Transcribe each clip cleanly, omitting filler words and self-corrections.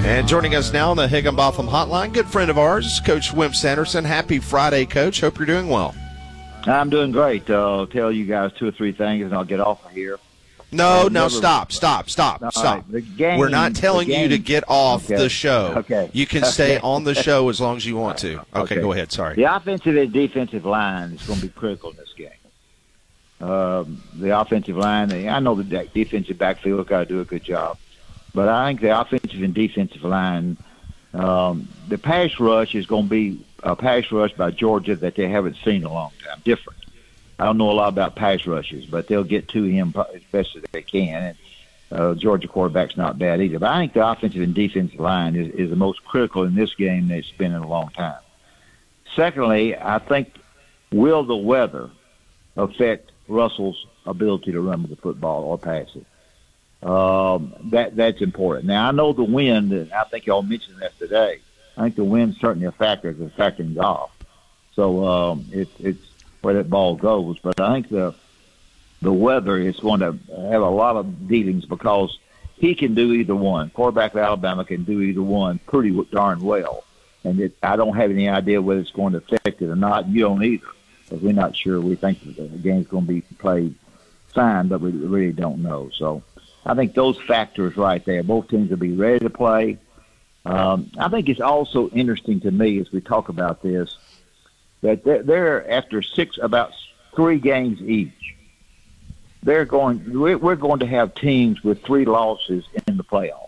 And joining us now on the Higginbotham Hotline, good friend of ours, Coach Wimp Sanderson. Happy Friday, Coach. Hope you're doing well. I'm doing great. I'll tell you guys 2 or 3 things, and I'll get off of here. No, stop. Right, We're not telling you to get off the show. Okay. You can stay on the show as long as you want to. Okay, go ahead. Sorry. The offensive and defensive line is going to be critical in this game. The offensive line, I know the defensive backfield got to do a good job, but I think the offensive and defensive line, the pass rush is going to be a pass rush by Georgia that they haven't seen in a long time. Different. I don't know a lot about pass rushes, but they'll get to him as best as they can. And Georgia quarterback's not bad either. But I think the offensive and defensive line is the most critical in this game that it's been in a long time. Secondly, I think will the weather affect Russell's ability to run with the football or pass it? That's important. Now, I know the wind, and I think y'all mentioned that today. I think the wind's certainly a factor. It's a factor in golf. So it's where that ball goes. But I think the weather is going to have a lot of dealings because he can do either one. Quarterback of Alabama can do either one pretty darn well. And I don't have any idea whether it's going to affect it or not. You don't either, because we're not sure. We think the game's going to be played fine, but we really don't know. So I think those factors right there, both teams will be ready to play. I think it's also interesting to me as we talk about this that they're after about 3 games each. We're going to have teams with 3 losses in the playoffs.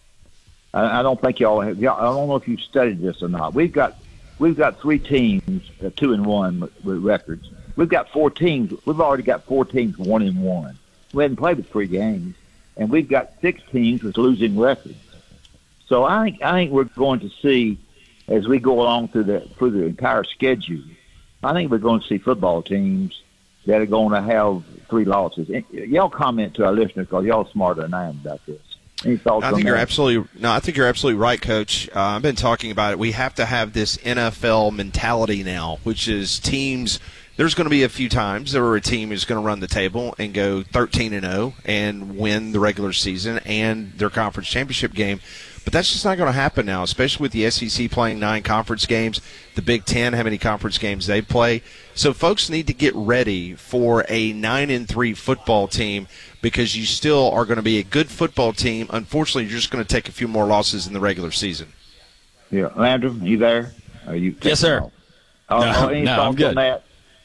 I don't think y'all have. I don't know if you've studied this or not. We've got 3 teams 2-1 with records. We've got 4 teams. We've already got 4 teams 1-1. We hadn't played with 3 games, and we've got 6 teams with losing records. So I think we're going to see as we go along through the entire schedule. I think we're going to see football teams that are going to have 3 losses. And y'all comment to our listeners because y'all are smarter than I am about this. Any thoughts on that? I think you're absolutely right, Coach. I've been talking about it. We have to have this NFL mentality now, which is teams. There's going to be a few times where a team is going to run the table and go 13-0 and win the regular season and their conference championship game. But that's just not going to happen now, especially with the SEC playing 9 conference games, the Big Ten, how many conference games they play. So folks need to get ready for a 9-3 football team because you still are going to be a good football team. Unfortunately, you're just going to take a few more losses in the regular season. Yeah. Landrum, you there? Are you? Yes, sir. Any thoughts I'm good. on that?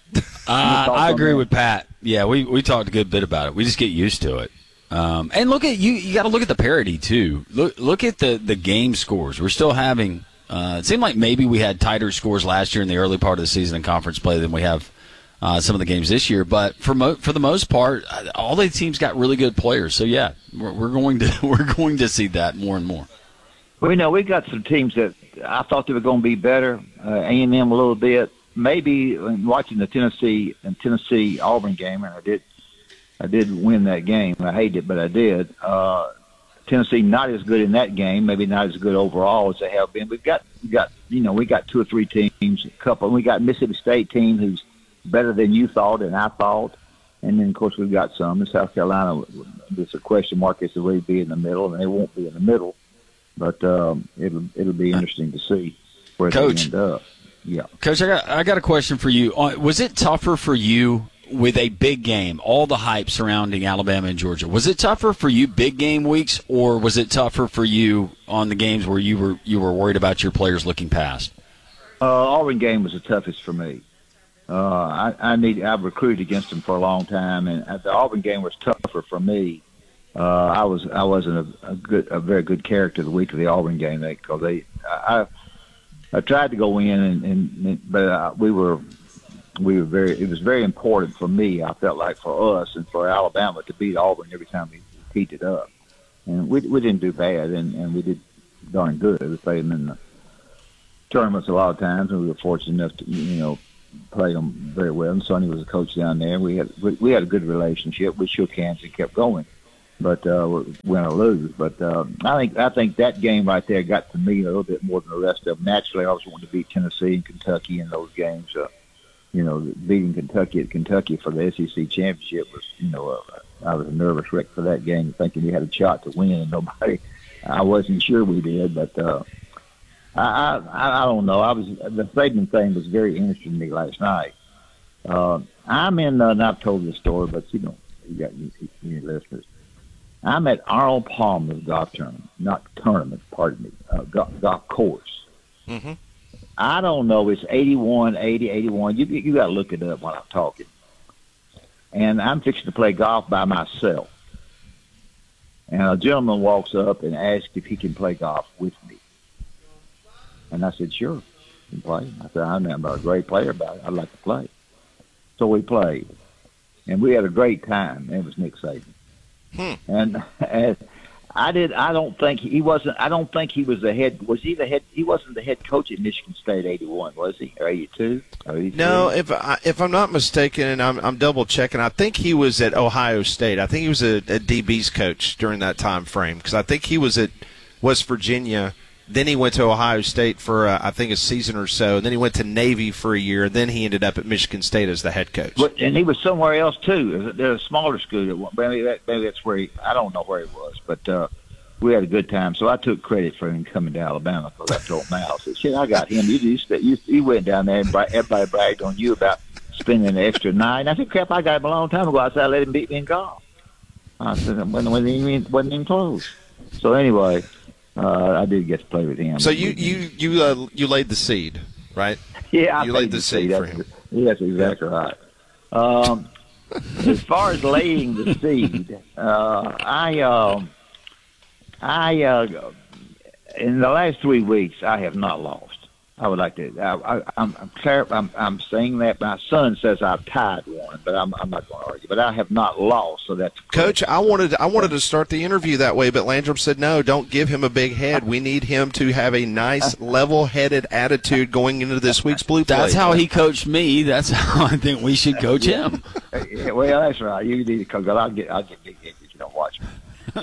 I agree with Pat. Yeah, we talked a good bit about it. We just get used to it. And look at you got to look at the parity too. Look at the game scores. We're still having it seemed like maybe we had tighter scores last year in the early part of the season in conference play than we have some of the games this year. But for the most part, all the teams got really good players. So yeah, we're going to see that more and more. Well, we've got some teams that I thought they were going to be better. A&M a little bit. Maybe watching the Tennessee Auburn game, and I did win that game. I hated it, but I did. Tennessee not as good in that game, maybe not as good overall as they have been. We got 2 or 3 teams, we got Mississippi State team who's better than you thought and I thought. And then of course we've got some in South Carolina. There's a question mark as to where they'd be in the middle, and they won't be in the middle. But it'll be interesting to see where they end up. Yeah. Coach, I got a question for you. Was it tougher for you with a big game, all the hype surrounding Alabama and Georgia? Was it tougher for you big game weeks, or was it tougher for you on the games where you were worried about your players looking past? Auburn game was the toughest for me. I've recruited against them for a long time, and the Auburn game was tougher for me. I wasn't a very good character the week of the Auburn game because I tried to go in but we were very. It was very important for me. I felt like for us and for Alabama to beat Auburn every time we heated up, and we didn't do bad, and we did darn good. We played them in the tournaments a lot of times, and we were fortunate enough to play them very well. And Sonny was a coach down there. We had a good relationship. We shook hands and kept going, but we're going to lose. But I think that game right there got to me a little bit more than the rest of them. Naturally, I was wanting to beat Tennessee and Kentucky in those games. Beating Kentucky at Kentucky for the SEC championship was, I was a nervous wreck for that game, thinking we had a shot to win, and I wasn't sure we did, but I don't know. The Saban thing was very interesting to me last night. I'm in, and I've told this story, but you got your listeners. I'm at Arnold Palmer's golf tournament, not tournament, pardon me, golf course. Mm-hmm. I don't know. It's 81, 80, 81. You got to look it up while I'm talking. And I'm fixing to play golf by myself. And a gentleman walks up and asks if he can play golf with me. And I said, sure, you can play. I said, I'm not a great player, but I'd like to play. So we played. And we had a great time. It was Nick Saban. And I don't think he was the head. Was he the head? He wasn't the head coach at Michigan State 81, was he? Or 82? Or 83? No, if I'm not mistaken, and I'm double checking, I think he was at Ohio State. I think he was a DB's coach during that time frame because I think he was at West Virginia. Then he went to Ohio State for, I think, a season or so. And then he went to Navy for a year. And then he ended up at Michigan State as the head coach. And he was somewhere else, too. There's a smaller school. Maybe that's where I don't know where he was. But we had a good time. So I took credit for him coming to Alabama because I told Mal, I said, shit, I got him. You went down there and everybody bragged on you about spending an extra night. And I said, crap, I got him a long time ago. I said, I let him beat me in golf. I said, it wasn't even close. So anyway, I did get to play with him. So you laid the seed, right? Yeah, you laid the seed for him. That's exactly right. As far as laying the seed, I in the last 3 weeks I have not lost. I would like to. I'm saying that my son says I've tied one, but I'm not going to argue. But I have not lost, so that's Coach. I wanted to start the interview that way, but Landrum said no. Don't give him a big head. We need him to have a nice, level-headed attitude going into this week's Blue Play. That's how he coached me. That's how I think we should coach him. Yeah, well, that's right. You need to coach. I'll get big head if you don't watch me.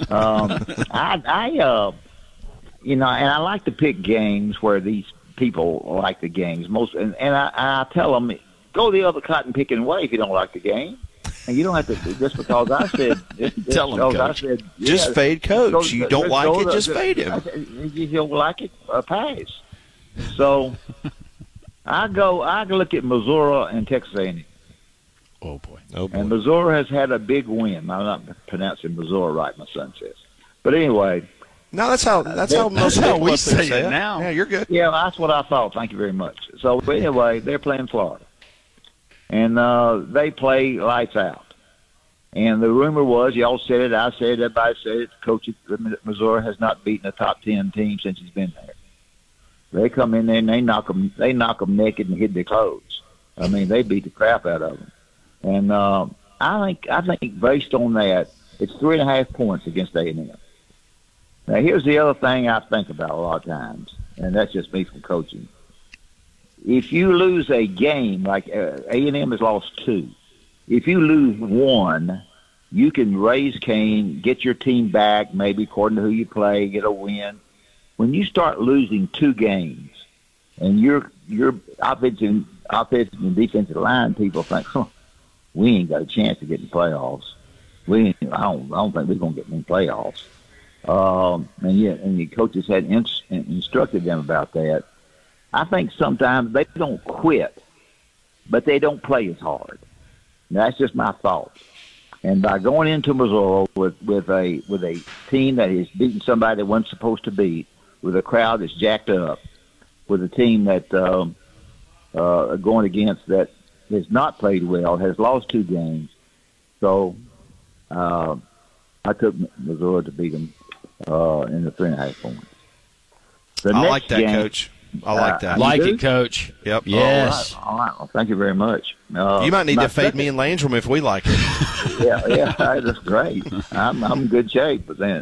And I like to pick games where these people like the games most, and I tell them, go the other cotton picking way if you don't like the game, and you don't have to just because I said. Tell them, Coach. I said, just fade Coach. You don't like it, just fade him. You don't like it, pass. So I look at Missouri and Texas A&M. Oh boy! And Missouri has had a big win. I'm not pronouncing Missouri right. My son says, but anyway. No, that's how we say it now. Yeah, you're good. Yeah, that's what I thought. Thank you very much. So anyway, they're playing Florida, and they play lights out. And the rumor was, y'all said it, I said it, everybody said it. Coach at Missouri has not beaten a top 10 team since he's been there. They come in there and they knock them naked and hid their clothes. I mean, they beat the crap out of them. And I think based on that, it's 3.5 points against A&M. Now, here's the other thing I think about a lot of times, and that's just me from coaching. If you lose a game, like A&M has lost 2, if you lose 1, you can raise Cain, get your team back, maybe according to who you play, get a win. When you start losing 2 games, and your offensive and defensive line people think, we ain't got a chance to get in the playoffs. I don't think we're going to get in the playoffs. And the coaches had instructed them about that. I think sometimes they don't quit, but they don't play as hard. That's just my thought. And by going into Missouri with a team that is beating somebody that wasn't supposed to beat, with a crowd that's jacked up, with a team that going against that has not played well, has lost 2 games. So I took Missouri to beat them in the 3.5 points. I like that, Coach. I like that. Like it, Coach. Yep. Yes. All right. Well, thank you very much. You might need to fade me and Landrum if we like it. yeah, that's great. I'm in good shape. But then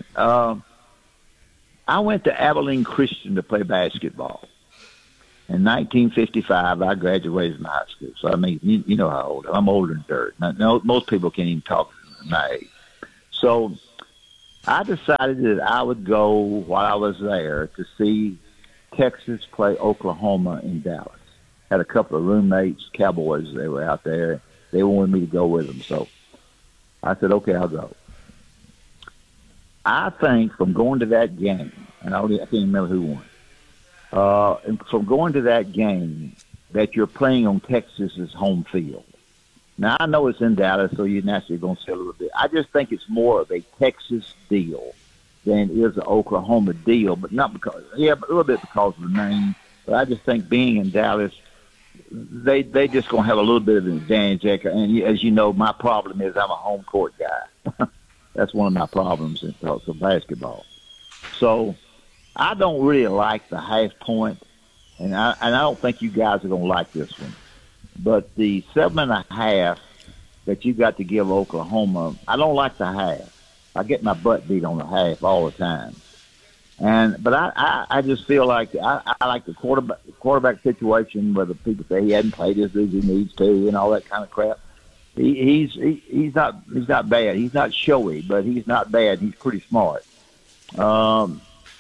I went to Abilene Christian to play basketball. In 1955, I graduated from high school. So, I mean, you know how old I'm older than dirt. Now, most people can't even talk my age. So I decided that I would go while I was there to see Texas play Oklahoma in Dallas. Had a couple of roommates, Cowboys, they were out there. They wanted me to go with them. So I said, okay, I'll go. I think from going to that game, and I can't remember who won. And from going to that game, that you're playing on Texas's home field. Now I know it's in Dallas, so you're naturally going to say a little bit. I just think it's more of a Texas deal than it is an Oklahoma deal, but not because, but a little bit because of the name. But I just think being in Dallas, they just going to have a little bit of an advantage. And as you know, my problem is I'm a home court guy. That's one of my problems in terms of basketball. So I don't really like the half point, and I don't think you guys are going to like this one. But the 7.5 that you got to give Oklahoma, I don't like the half. I get my butt beat on the half all the time. But I just feel like I like the quarterback situation where the people say he hadn't played as good as he needs to and all that kind of crap. He's not bad. He's not showy, but he's not bad. He's pretty smart. So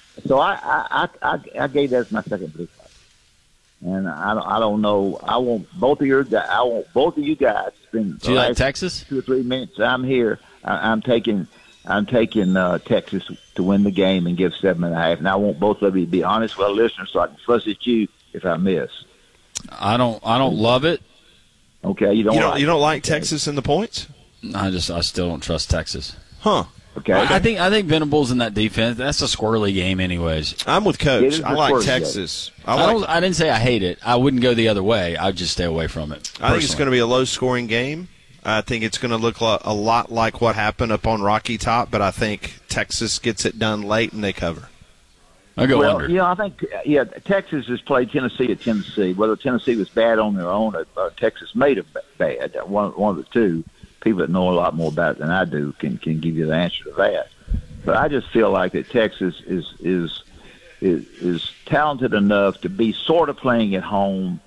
I gave that as my second blue flag. And I don't know. I want both of you guys to spend Do you like Texas? 2 or 3 minutes. I'm here. I'm taking Texas to win the game and give 7.5. And I want both of you to be honest with our listeners so I can fuss at you if I miss. I don't love it. Okay, you don't like Texas in the points? I still don't trust Texas. Huh. Okay. I think Venables in that defense. That's a squirrely game, anyways. I'm with Coach. I like Texas. I didn't say I hate it. I wouldn't go the other way. I'd just stay away from it. I think it's going to be a low-scoring game. I think it's going to look a lot like what happened up on Rocky Top, but I think Texas gets it done late and they cover. I go under. I think Texas has played Tennessee at Tennessee. Whether Tennessee was bad on their own or Texas made it bad, one of the two. People that know a lot more about it than I do can give you the answer to that. But I just feel like that Texas is talented enough to be sort of playing at home.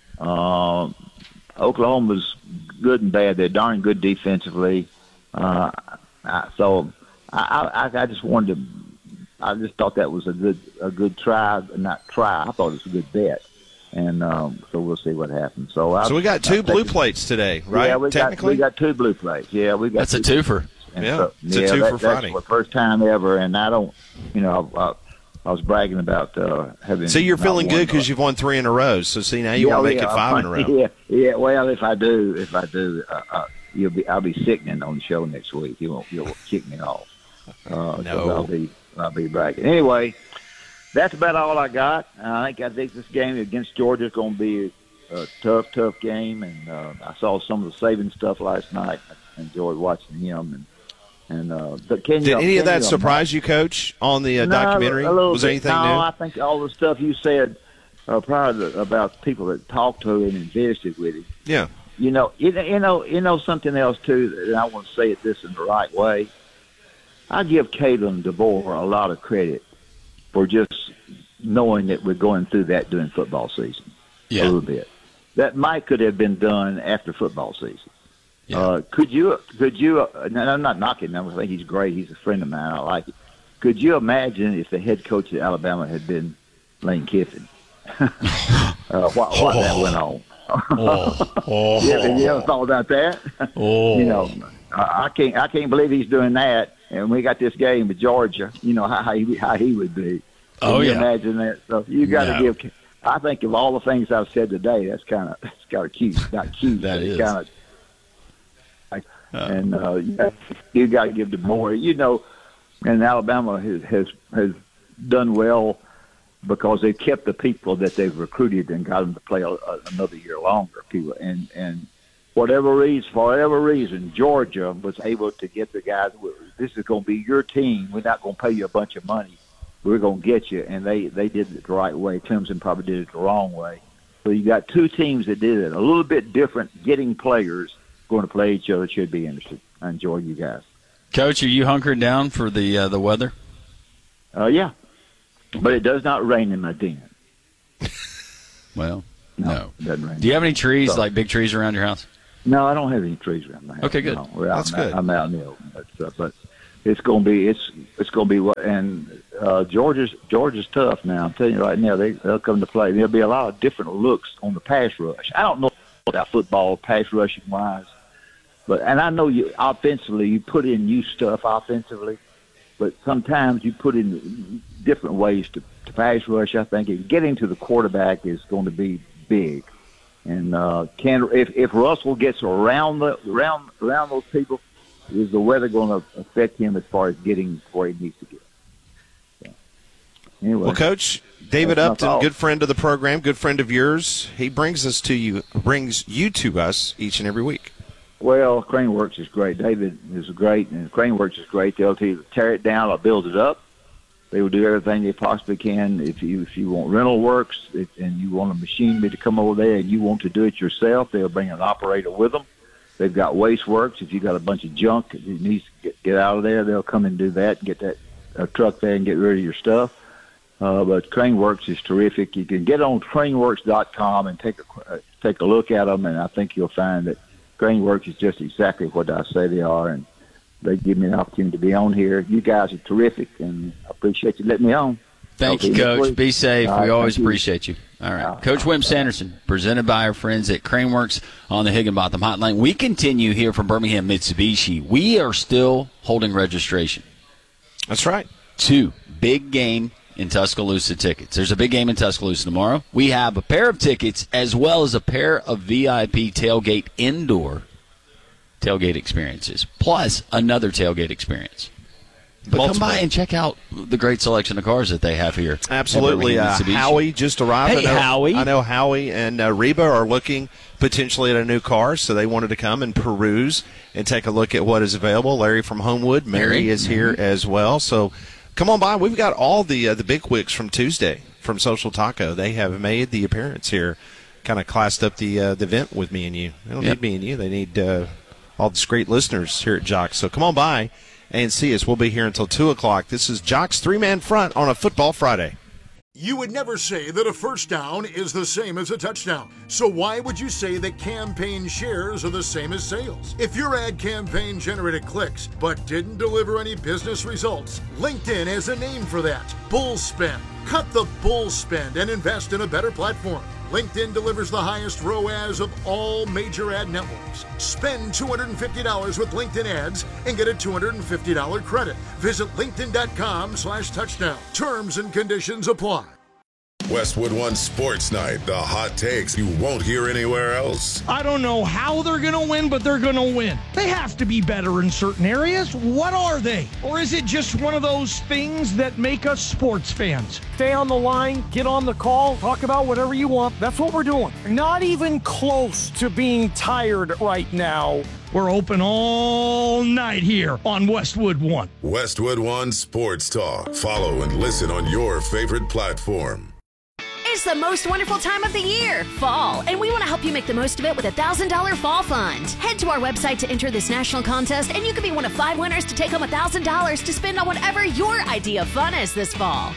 Oklahoma's good and bad. They're darn good defensively. So I just wanted to. I just thought that was a good try, not try. I thought it was a good bet. And so we'll see what happens. So we got two blue plates today, right? Yeah, we got two blue plates. Yeah, we got. That's a twofer. It's a two for Friday. That's the first time ever, and I don't. I was bragging about having. See, you're feeling good because you've won 3 in a row. So see, now you want to make it 5 in a row. Yeah. Well, if I do, I'll be sickening on the show next week. You'll kick me off. No, I'll be bragging anyway. That's about all I got. I think this game against Georgia is going to be a tough game. And I saw some of the Saban stuff last night. I enjoyed watching him. Did any of that surprise you, Coach, on the documentary? Was there anything new? No, I think all the stuff you said prior about people that talked to him and visited with him. Yeah. You know something else too, and I want to say it this in the right way. I give Kalen DeBoer a lot of credit for just knowing that we're going through that during football season. Yeah. A little bit. That might could have been done after football season. Yeah. Could you? And I'm not knocking him. I think he's great. He's a friend of mine. I like it. Could you imagine if the head coach at Alabama had been Lane Kiffin? What that went on? Yeah, you ever thought about that? I can't believe he's doing that. And we got this game with Georgia. You know how he would be. Can you imagine that stuff? You got to give. I think of all the things I've said today, that's kind of cute. Not cute. That is kind of. And you got to give them more. And Alabama has done well because they've kept the people that they've recruited and got them to play another year longer. People and for whatever reason, Georgia was able to get the guys. This is going to be your team. We're not going to pay you a bunch of money. We're going to get you. And they did it the right way. Clemson probably did it the wrong way. So you got two teams that did it a little bit different. Getting players going to play each other should be interesting. I enjoy you guys. Coach, are you hunkering down for the weather? Yeah, but it does not rain in my den. Well, no. It doesn't rain. Do you have any trees, like big trees around your house? No, I don't have any trees around my house. Okay, good. No. That's good. I'm out in the open, but it's going to be it's going to be what. And Georgia's tough now. I'm telling you right now, they'll come to play. There'll be a lot of different looks on the pass rush. I don't know about football pass rushing wise. And I know you offensively, you put in new stuff offensively, but sometimes you put in different ways to pass rush. I think getting to the quarterback is going to be big. And if Russell gets around those people, is the weather going to affect him as far as getting where he needs to get? So, anyway, well, Coach David Upton, good friend of the program, good friend of yours. He brings you to us each and every week. Well, Craneworks is great. David is great, and Craneworks is great. They'll either tear it down or build it up. They will do everything they possibly can. If you want rental works and you want a machinery to come over there and you want to do it yourself, they'll bring an operator with them. They've got waste works. If you got a bunch of junk that needs to get out of there, they'll come and do that and get that truck there and get rid of your stuff. But Craneworks is terrific. You can get on craneworks.com and take a look at them, and I think you'll find that Craneworks is just exactly what I say they are, and they give me an opportunity to be on here. You guys are terrific, and I appreciate you letting me on. Thank you, Coach. Be safe. We always appreciate you. All right. Coach Wim Sanderson, presented by our friends at Craneworks on the Higginbotham Hotline. We continue here from Birmingham Mitsubishi. We are still holding registration. That's right. 2 big game in Tuscaloosa tickets. There's a big game in Tuscaloosa tomorrow. We have a pair of tickets as well as a pair of VIP tailgate indoor tailgate experiences, plus another tailgate experience. But come by and check out the great selection of cars that they have here. Absolutely. Howie just arrived. Hey, Howie. I know Howie and Reba are looking potentially at a new car, so they wanted to come and peruse and take a look at what is available. Larry from Homewood. Mary is here as well. So come on by. We've got all the bigwigs from Tuesday from Social Taco. They have made the appearance here, kind of classed up the event with me and you. They don't need me and you. They need all these great listeners here at Jocks. So come on by and see us. We'll be here until 2 o'clock. This is Jocks 3-Man Front on a Football Friday. You would never say that a first down is the same as a touchdown. So why would you say that campaign shares are the same as sales? If your ad campaign generated clicks but didn't deliver any business results, LinkedIn has a name for that. Bull spend. Cut the bull spend and invest in a better platform. LinkedIn delivers the highest ROAS of all major ad networks. Spend $250 with LinkedIn ads and get a $250 credit. Visit linkedin.com/touchdown. Terms and conditions apply. Westwood One Sports Night, the hot takes you won't hear anywhere else. I don't know how they're going to win, but they're going to win. They have to be better in certain areas. What are they? Or is it just one of those things that make us sports fans? Stay on the line, get on the call, talk about whatever you want. That's what we're doing. Not even close to being tired right now. We're open all night here on Westwood One. Westwood One Sports Talk. Follow and listen on your favorite platform. It's the most wonderful time of the year, fall, and we want to help you make the most of it with a $1,000 fall fund. Head to our website to enter this national contest, and you could be one of 5 winners to take home $1,000 to spend on whatever your idea of fun is this fall.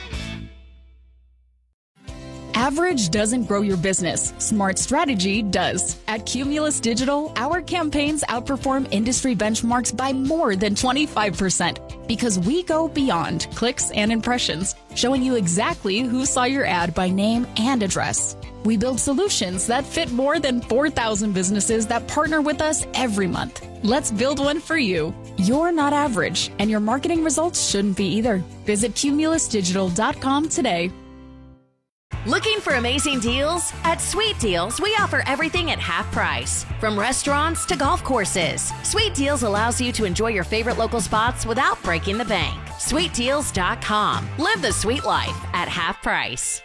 Average doesn't grow your business. Smart strategy does. At Cumulus Digital, our campaigns outperform industry benchmarks by more than 25% because we go beyond clicks and impressions, showing you exactly who saw your ad by name and address. We build solutions that fit more than 4,000 businesses that partner with us every month. Let's build one for you. You're not average, and your marketing results shouldn't be either. Visit cumulusdigital.com today. Looking for amazing deals? At Sweet Deals, we offer everything at half price. From restaurants to golf courses, Sweet Deals allows you to enjoy your favorite local spots without breaking the bank. SweetDeals.com. Live the sweet life at half price.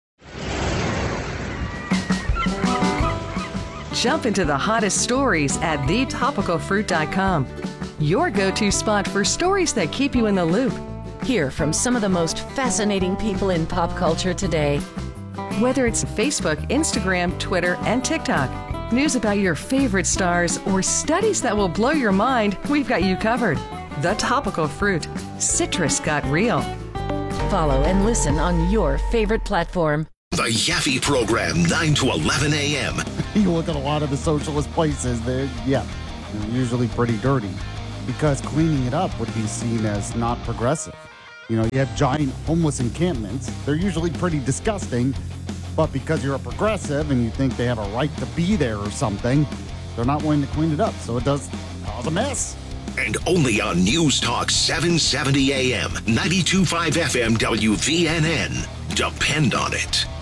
Jump into the hottest stories at thetopicalfruit.com. Your go-to spot for stories that keep you in the loop. Hear from some of the most fascinating people in pop culture today. Whether it's Facebook, Instagram, Twitter, and TikTok, news about your favorite stars, or studies that will blow your mind, we've got you covered. The Topical Fruit. Citrus got real. Follow and listen on your favorite platform. The Yaffe Program, 9 to 11 a.m. You look at a lot of the socialist places, they're usually pretty dirty because cleaning it up would be seen as not progressive. You know, you have giant homeless encampments. They're usually pretty disgusting, but because you're a progressive and you think they have a right to be there or something, they're not willing to clean it up. So it does cause a mess. And only on News Talk 770 AM, 92.5 FM WVNN. Depend on it.